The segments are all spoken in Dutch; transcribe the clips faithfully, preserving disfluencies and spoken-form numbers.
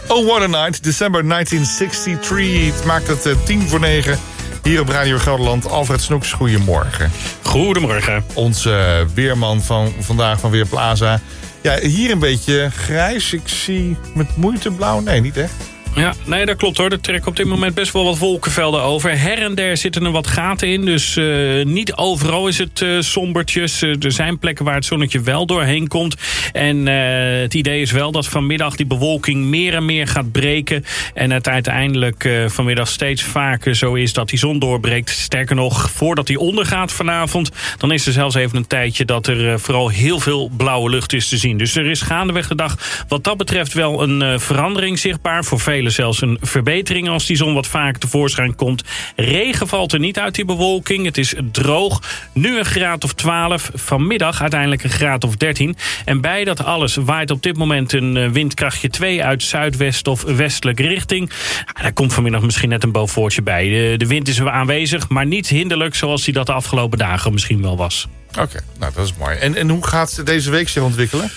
Oh, what a night. December negentien drieënzestig. Het maakt het uh, tien voor negen. Hier op Radio Gelderland. Alfred Snoeks, goedemorgen. Goedemorgen. Onze uh, weerman van vandaag van Weerplaza. Ja, hier een beetje grijs. Ik zie met moeite blauw. Nee, niet echt. Ja, nee, dat klopt hoor. Er trekken op dit moment best wel wat wolkenvelden over. Her en der zitten er wat gaten in. Dus uh, niet overal is het uh, sombertjes. Uh, er zijn plekken waar het zonnetje wel doorheen komt. En uh, het idee is wel dat vanmiddag die bewolking meer en meer gaat breken. En het uiteindelijk uh, vanmiddag steeds vaker zo is dat die zon doorbreekt. Sterker nog, voordat die ondergaat vanavond, dan is er zelfs even een tijdje dat er uh, vooral heel veel blauwe lucht is te zien. Dus er is gaandeweg de dag wat dat betreft wel een uh, verandering zichtbaar. Voor velen zelfs een verbetering als die zon wat vaker tevoorschijn komt. Regen valt er niet uit die bewolking. Het is droog. Nu een graad of twaalf. Vanmiddag uiteindelijk een graad of dertien. En bij dat alles waait op dit moment een windkrachtje twee uit zuidwest of westelijke richting. Ja, daar komt vanmiddag misschien net een beaufortje bij. De, de wind is aanwezig, maar niet hinderlijk zoals die dat de afgelopen dagen misschien wel was. Oké, okay, nou dat is mooi. En, en hoe gaat deze week zich ontwikkelen?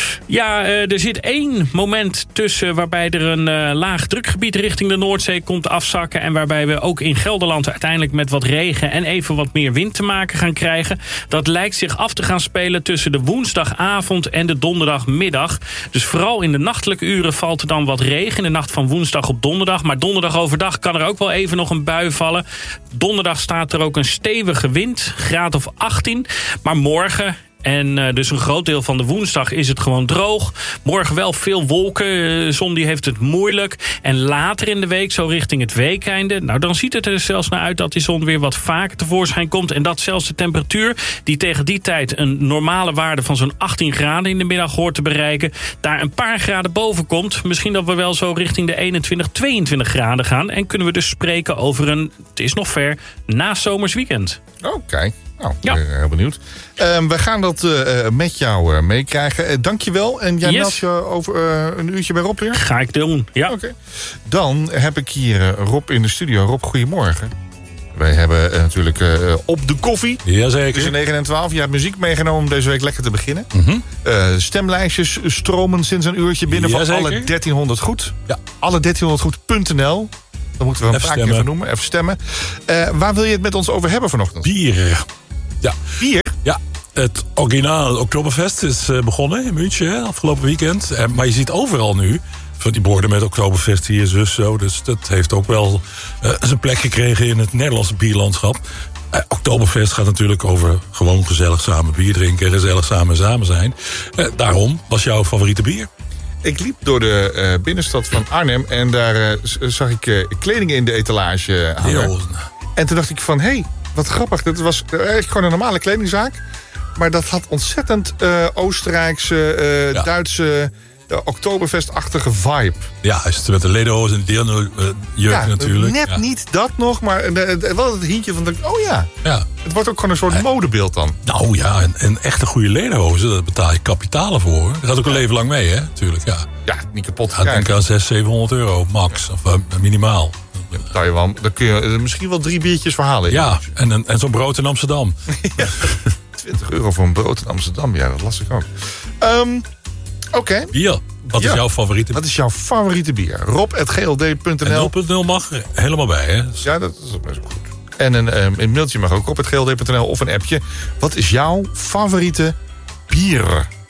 Ja, er zit één moment tussen waarbij er een uh, laag drukgebied richting de Noordzee komt afzakken. En waarbij we ook in Gelderland uiteindelijk met wat regen en even wat meer wind te maken gaan krijgen. Dat lijkt zich af te gaan spelen tussen de woensdagavond en de donderdagmiddag. Dus vooral in de nachtelijke uren valt er dan wat regen. In de nacht van woensdag op donderdag. Maar donderdag overdag kan er ook wel even nog een bui vallen. Donderdag staat er ook een stevige wind, graad of achttien. Maar morgen en uh, dus een groot deel van de woensdag is het gewoon droog. Morgen wel veel wolken. De zon die heeft het moeilijk. En later in de week, zo richting het weekeinde, nou dan ziet het er zelfs naar uit dat die zon weer wat vaker tevoorschijn komt. En dat zelfs de temperatuur, die tegen die tijd een normale waarde van zo'n achttien graden in de middag hoort te bereiken, daar een paar graden boven komt. Misschien dat we wel zo richting de eenentwintig, tweeëntwintig graden gaan. En kunnen we dus spreken over een, het is nog ver, nazomers weekend. Oké. Okay. Nou, ik ben ja. heel benieuwd. Uh, we gaan dat uh, met jou uh, meekrijgen. Uh, Dank je wel. En jij yes. meldt je over uh, een uurtje bij Rob weer? Ga ik doen, ja. Oké. Okay. Dan heb ik hier uh, Rob in de studio. Rob, goedemorgen. Wij hebben uh, natuurlijk uh, op de koffie. Jazeker. Tussen negen en twaalf. Je hebt muziek meegenomen om deze week lekker te beginnen. Mm-hmm. Uh, stemlijstjes stromen sinds een uurtje binnen van Jazeker. alle dertienhonderd goed. Ja. alle dertienhonderd goed punt n l. Dan moeten we een paar keer even noemen. Even stemmen. Uh, waar wil je het met ons over hebben vanochtend? Bier. Ja. Bier? Ja, het originaal Oktoberfest is uh, begonnen in München hè, afgelopen weekend. Uh, maar je ziet overal nu van die borden met Oktoberfest hier, zus, zo. Dus dat heeft ook wel uh, zijn plek gekregen in het Nederlandse bierlandschap. Uh, Oktoberfest gaat natuurlijk over gewoon gezellig samen bier drinken, gezellig samen samen zijn. Uh, daarom was jouw favoriete bier? Ik liep door de uh, binnenstad van Arnhem en daar uh, zag ik uh, kleding in de etalage hangen. Heel. En toen dacht ik van, hé, hey, wat grappig. Dat was eigenlijk gewoon een normale kledingzaak. Maar dat had ontzettend uh, Oostenrijkse, uh, ja. Duitse, uh, Oktoberfest-achtige vibe. Ja, hij zit met de lederhozen en de deelnujurk ja, natuurlijk. Net ja. niet dat nog, maar uh, wel het hintje van, oh ja, ja. het wordt ook gewoon een soort modebeeld dan. Nou ja, en, en echte goede lederhozen, daar betaal je kapitalen voor. Dat gaat ook een ja. leven lang mee, hè, natuurlijk. Ja, ja niet kapot te ja, denk aan zeshonderd, zevenhonderd euro, max, ja. of uh, minimaal. Ja, wel, dan kun je misschien wel drie biertjes verhalen. Ja, en, en, en zo'n brood in Amsterdam. ja, twintig euro voor een brood in Amsterdam, ja, dat las ik ook. Um, Oké. Okay. Bier. Wat ja. is jouw favoriete bier? Wat is jouw favoriete bier? Rob at g l d punt n l. nul punt nul mag er helemaal bij, hè? Ja, dat is best goed. En een, um, een mailtje mag ook, rob at g l d punt n l of een appje. Wat is jouw favoriete bier?